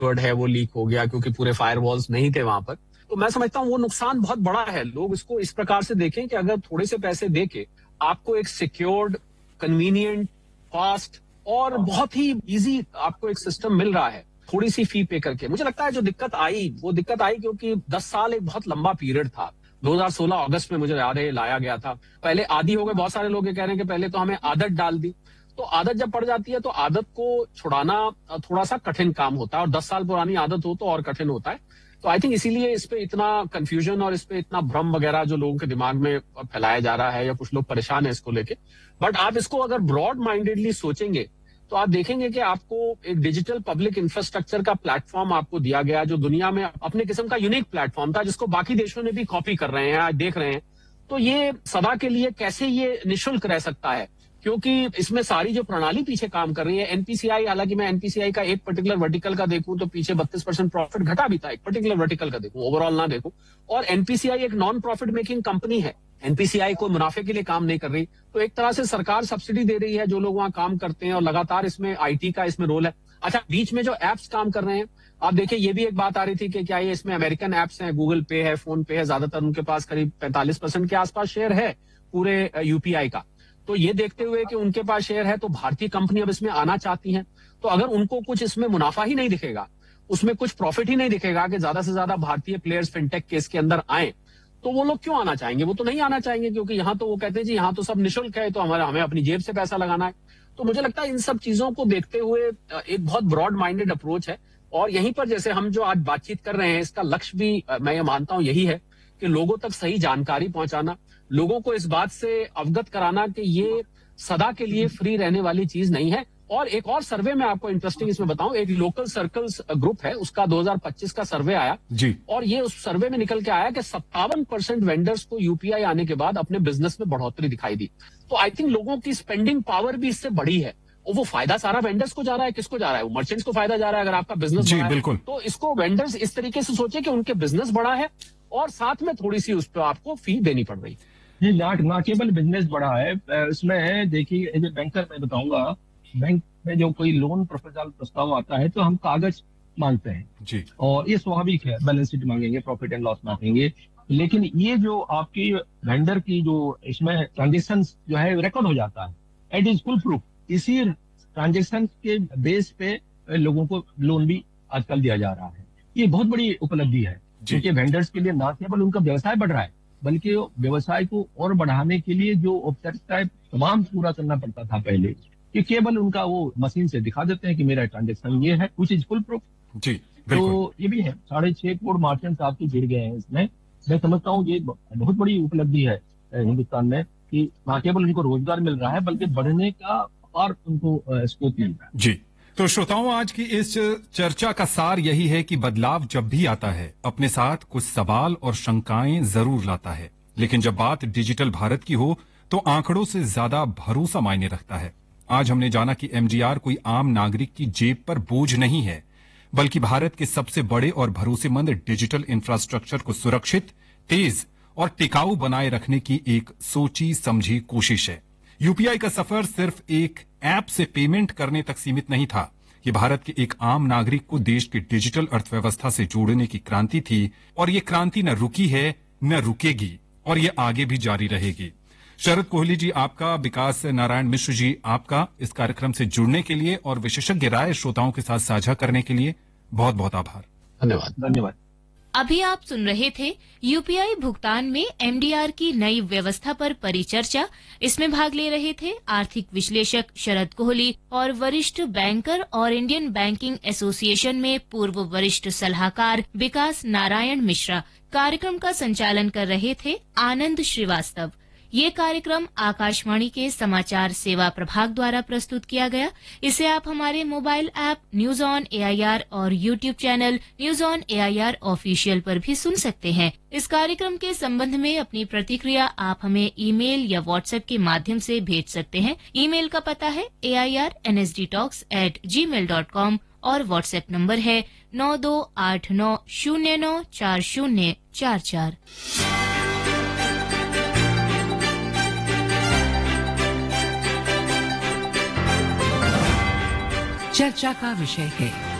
Password है वो leak हो गया क्योंकि पूरे फायरवॉल्स नहीं थे वहां पर। तो मैं समझता हूँ वो नुकसान बहुत बड़ा है। लोग इसको इस प्रकार से देखें कि अगर थोड़े से पैसे दे के आपको एक सिक्योर्ड, कन्वीनियंट, फास्ट और बहुत ही इजी आपको एक सिस्टम मिल रहा है थोड़ी सी फी पे करके। मुझे लगता है जो दिक्कत आई वो दिक्कत आई क्योंकि 10 साल एक बहुत लंबा पीरियड था। 2016 अगस्त में मुझे याद है लाया गया था। पहले आदी हो गए, बहुत सारे लोग ये कह रहे हैं कि पहले तो हमें आदत डाल दी। तो आदत जब पड़ जाती है तो आदत को छुड़ाना थोड़ा सा कठिन काम होता है, और 10 साल पुरानी आदत हो तो और कठिन होता है। तो आई थिंक इसीलिए इस पे इतना कंफ्यूजन और इस पे इतना भ्रम वगैरह जो लोगों के दिमाग में फैलाया जा रहा है, या कुछ लोग परेशान है इसको लेके। बट आप इसको अगर ब्रॉड माइंडेडली सोचेंगे तो आप देखेंगे कि आपको एक डिजिटल पब्लिक इंफ्रास्ट्रक्चर का प्लेटफॉर्म आपको दिया गया जो दुनिया में अपने किस्म का यूनिक प्लेटफॉर्म था, जिसको बाकी देशों ने भी कॉपी कर रहे हैं, आज देख रहे हैं। तो ये सदा के लिए कैसे ये निःशुल्क रह सकता है, क्योंकि इसमें सारी जो प्रणाली पीछे काम कर रही है। एनपीसीआई, हालांकि मैं एनपीसीआई का एक पर्टिकुलर वर्टिकल का देखूं तो पीछे 32% प्रॉफिट घटा भी था, एक पर्टिकुलर वर्टिकल का देखूं, ओवरऑल ना देखूं। और एनपीसीआई एक नॉन प्रॉफिट मेकिंग कंपनी है। एनपीसीआई को मुनाफे के लिए काम नहीं कर रही। तो एक तरह से सरकार सब्सिडी दे रही है जो लोग वहां काम करते हैं, और लगातार इसमें आईटी का इसमें रोल है। अच्छा, बीच में जो एप्स काम कर रहे हैं, आप देखिए ये भी एक बात आ रही थी कि क्या ये इसमें अमेरिकन एप्स हैं, गूगल पे है, फोन पे है, ज्यादातर उनके पास करीब 45% के आसपास शेयर है पूरे यूपीआई का। तो ये देखते हुए कि उनके पास शेयर है तो भारतीय कंपनी अब इसमें आना चाहती हैं। तो अगर उनको कुछ इसमें मुनाफा ही नहीं दिखेगा, उसमें कुछ प्रॉफिट ही नहीं दिखेगा कि ज्यादा से ज्यादा भारतीय प्लेयर्स फिनटेक के इसके अंदर आए, तो वो लोग क्यों आना चाहेंगे? वो तो नहीं आना चाहेंगे, क्योंकि यहाँ तो वो कहते हैं जी यहाँ तो सब निःशुल्क है, तो हमें अपनी जेब से पैसा लगाना है। तो मुझे लगता है इन सब चीजों को देखते हुए एक बहुत ब्रॉड माइंडेड अप्रोच है। और यहीं पर जैसे हम जो आज बातचीत कर रहे हैं, इसका लक्ष्य भी मैं ये मानता हूं यही है कि लोगों तक सही जानकारी पहुंचाना, लोगों को इस बात से अवगत कराना कि ये सदा के लिए फ्री रहने वाली चीज नहीं है। और एक और सर्वे में आपको इंटरेस्टिंग इसमें बताऊं, एक लोकल सर्कल्स ग्रुप है, उसका 2025 का सर्वे आया जी। और ये उस सर्वे में निकल के आया कि 57% वेंडर्स को यूपीआई आने के बाद अपने बिजनेस में बढ़ोतरी दिखाई दी। तो आई थिंक लोगों की स्पेंडिंग पावर भी इससे बढ़ी है, और वो फायदा सारा वेंडर्स को जा रहा है। किसको जा रहा है? वो मर्चेंट्स को फायदा जा रहा है अगर आपका बिजनेस जी, बढ़ा है। बिल्कुल। तो इसको वेंडर्स इस तरीके से सोचे कि उनके बिजनेस बढ़ा है और साथ में थोड़ी सी उस पर आपको फी देनी पड़ रही है। जी, ना केवल बिजनेस बढ़ा है, इसमें देखिए एज ए बैंकर मैं बताऊंगा, बैंक में जो कोई लोन प्रपोजल प्रस्ताव आता है तो हम कागज मांगते हैं जी, और ये स्वाभाविक है, बैलेंस शीट मांगेंगे, प्रॉफिट एंड लॉस मांगेंगे। लेकिन ये जो आपकी वेंडर की जो इसमें ट्रांजेक्शन जो है रिकॉर्ड हो जाता है, इट इज फुल प्रूफ। इसी ट्रांजेक्शन के बेस पे लोगों को लोन भी आजकल दिया जा रहा है। ये बहुत बड़ी उपलब्धि है, क्योंकि वेंडर्स के लिए न केवल उनका व्यवसाय बढ़ रहा है, बल्कि व्यवसाय को और बढ़ाने के लिए जो औपचारिकताएं तमाम पूरा करना पड़ता था पहले, कि केवल उनका वो मशीन से दिखा देते हैं कि मेरा ट्रांजेक्शन ये है, कुछ इज फुल प्रूफ। जी, तो ये भी है, 6.5 करोड़ मार्चेंट्स आपके जुड़ गए हैं इसमें। मैं समझता हूँ ये बहुत बड़ी उपलब्धि है हिंदुस्तान में, कि न केवल उनको रोजगार मिल रहा है बल्कि बढ़ने का और उनको स्कोप मिल रहा है। जी। तो श्रोताओं, आज की इस चर्चा का सार यही है कि बदलाव जब भी आता है अपने साथ कुछ सवाल और शंकाएं जरूर लाता है, लेकिन जब बात डिजिटल भारत की हो तो आंकड़ों से ज्यादा भरोसा मायने रखता है। आज हमने जाना कि एमडीआर कोई आम नागरिक की जेब पर बोझ नहीं है, बल्कि भारत के सबसे बड़े और भरोसेमंद डिजिटल इंफ्रास्ट्रक्चर को सुरक्षित, तेज और टिकाऊ बनाए रखने की एक सोची समझी कोशिश है। यूपीआई का सफर सिर्फ एक ऐप से पेमेंट करने तक सीमित नहीं था। ये भारत के एक आम नागरिक को देश की डिजिटल अर्थव्यवस्था से जोड़ने की क्रांति थी, और ये क्रांति न रुकी है न रुकेगी, और ये आगे भी जारी रहेगी। शरद कोहली जी आपका, विकास नारायण मिश्र जी आपका इस कार्यक्रम से जुड़ने के लिए और विशेषज्ञ राय श्रोताओं के साथ साझा करने के लिए बहुत बहुत आभार। धन्यवाद। धन्यवाद। अभी आप सुन रहे थे यूपीआई भुगतान में एमडीआर की नई व्यवस्था पर परिचर्चा। इसमें भाग ले रहे थे आर्थिक विश्लेषक शरद कोहली और वरिष्ठ बैंकर और इंडियन बैंकिंग एसोसिएशन में पूर्व वरिष्ठ सलाहकार विकास नारायण मिश्रा। कार्यक्रम का संचालन कर रहे थे आनंद श्रीवास्तव। ये कार्यक्रम आकाशवाणी के समाचार सेवा प्रभाग द्वारा प्रस्तुत किया गया। इसे आप हमारे mobile app news on AIR और YouTube channel news on AIR official पर भी सुन सकते हैं। इस कार्यक्रम के संबंध में अपनी प्रतिक्रिया आप हमें ईमेल या व्हाट्सएप के माध्यम से भेज सकते हैं। ईमेल का पता है airnsdtalks@gmail.com और व्हाट्सएप नंबर है 9289094044। चर्चा का विषय है